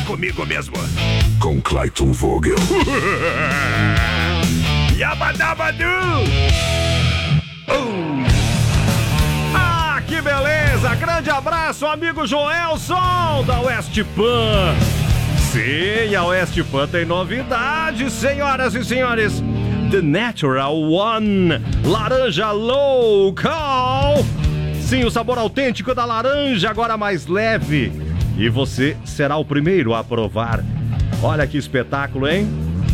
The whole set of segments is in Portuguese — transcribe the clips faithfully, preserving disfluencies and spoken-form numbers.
comigo mesmo. Com Clayton Vogel. Yabadabadu! Uh. Ah, que beleza! Grande abraço, amigo Joelson da West Pan. Sim, a West Pan tem novidades, senhoras e senhores. The Natural One, laranja local. Sim, o sabor autêntico da laranja, agora mais leve. E você será o primeiro a provar. Olha que espetáculo, hein?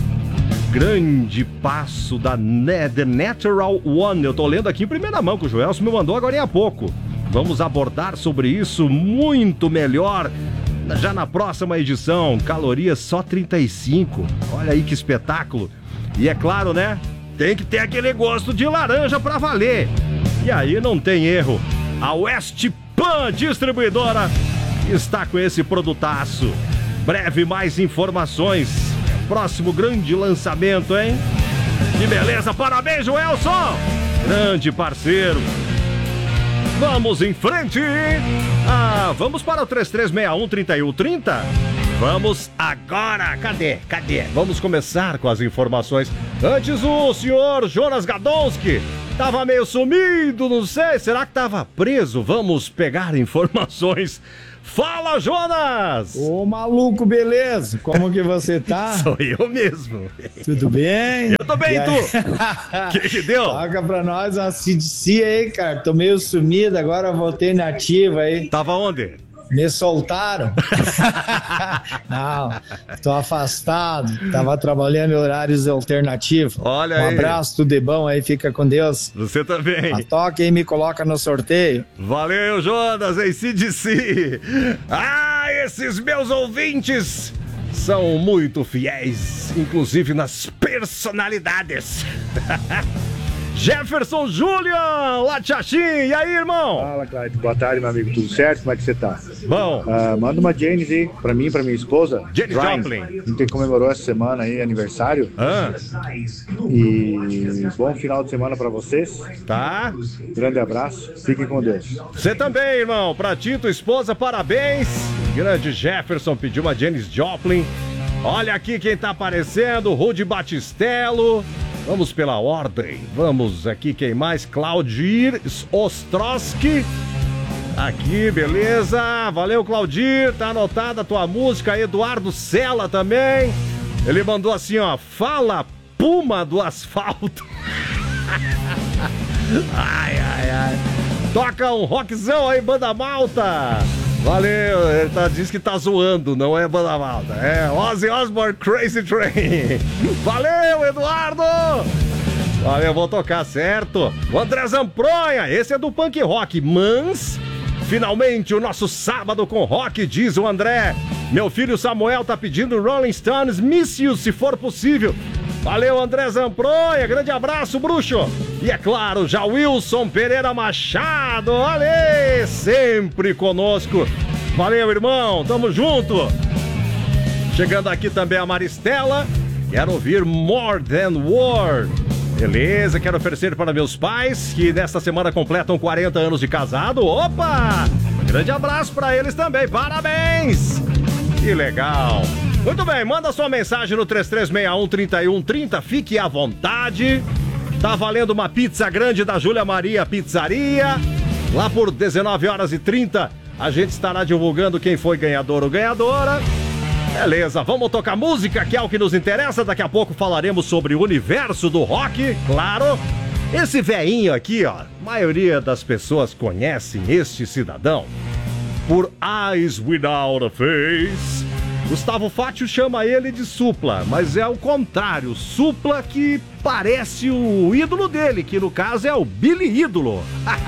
Grande passo da The Natural One. Eu tô lendo aqui em primeira mão que o Joelson me mandou agora há pouco. Vamos abordar sobre isso muito melhor já na próxima edição. Calorias só trinta e cinco. Olha aí que espetáculo. E é claro, né? Tem que ter aquele gosto de laranja pra valer. E aí não tem erro. A West Pan Distribuidora está com esse produtaço. Breve mais informações. Próximo grande lançamento, hein? Que beleza! Parabéns, Joelson! Grande parceiro. Vamos em frente. Ah, vamos para o três três seis um, três um três zero. Vamos agora. Cadê? Cadê? Vamos começar com as informações. Antes o senhor Jonas Gadonski tava meio sumido, não sei. Será que tava preso? Vamos pegar informações. Fala, Jonas! Ô, maluco, beleza? Como que você tá? Sou eu mesmo. Tudo bem? Eu tô bem, e tu? que que deu? Toca pra nós uma C D C aí, cara. Tô meio sumido, agora voltei na ativa aí. Tava onde? Me soltaram? Não, tô afastado. Tava trabalhando em horários alternativos. Olha um aí. Um abraço, tudo de bom aí, fica com Deus. Você também. A toca aí me coloca no sorteio. Valeu, Jonas, em C D C. Ah, esses meus ouvintes são muito fiéis, inclusive nas personalidades. Jefferson Julian, lá de Xaxim. E aí, irmão? Fala, Clayton. Boa tarde, meu amigo. Tudo certo? Como é que você tá? Bom. Uh, manda uma Janis aí pra mim, pra minha esposa. Janis Joplin. A gente comemorou essa semana aí, aniversário. Ah. E bom final de semana pra vocês. Tá. Grande abraço. Fiquem com Deus. Você também, irmão. Pra ti, tua esposa, parabéns. Grande Jefferson pediu uma Janis Joplin. Olha aqui quem tá aparecendo. Rudy Batistello. Vamos pela ordem. Vamos aqui, quem mais? Claudir Ostrowski. Aqui, beleza. Valeu, Claudir. Tá anotada a tua música. Eduardo Sela também. Ele mandou assim, ó. Fala, Puma do asfalto. Ai, ai, ai. Toca um rockzão aí, Banda Malta. Valeu, ele tá, diz que tá zoando, não é Banda Malta. É Ozzy Osbourne Crazy Train. Valeu, Eduardo! Valeu, vou tocar, certo? O André Zampronha, esse é do punk rock, mas finalmente o nosso sábado com rock, diz o André. Meu filho Samuel tá pedindo Rolling Stones, Miss You, se for possível. Valeu, André Zampronha, grande abraço, bruxo. E é claro, já Wilson Pereira Machado, olha, sempre conosco. Valeu, irmão, tamo junto. Chegando aqui também a Maristela, quero ouvir More Than Word. Beleza, quero oferecer para meus pais, que nesta semana completam quarenta anos de casado. Opa, um grande abraço para eles também, parabéns. Que legal. Muito bem, manda sua mensagem no três três seis um, três um três zero, fique à vontade. Tá valendo uma pizza grande da Júlia Maria Pizzaria. Lá por dezenove horas e trinta, a gente estará divulgando quem foi ganhador ou ganhadora. Beleza, vamos tocar música, que é o que nos interessa. Daqui a pouco falaremos sobre o universo do rock, claro. Esse veinho aqui, ó, a maioria das pessoas conhecem este cidadão por Eyes Without a Face. Gustavo Fátio chama ele de Supla, mas é o contrário, Supla que parece o ídolo dele, que no caso é o Billy Ídolo.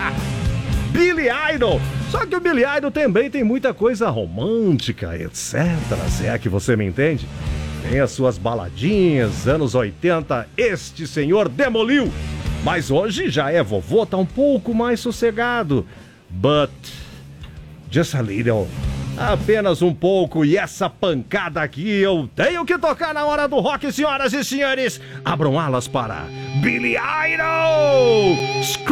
Billy Idol. Só que o Billy Idol também tem muita coisa romântica, etcétera. Se é que você me entende. Tem as suas baladinhas, anos oitenta, este senhor demoliu. Mas hoje já é vovô, tá um pouco mais sossegado. But just a little. Apenas um pouco, e essa pancada aqui eu tenho que tocar na hora do rock, senhoras e senhores. Abram alas para Billy Idol.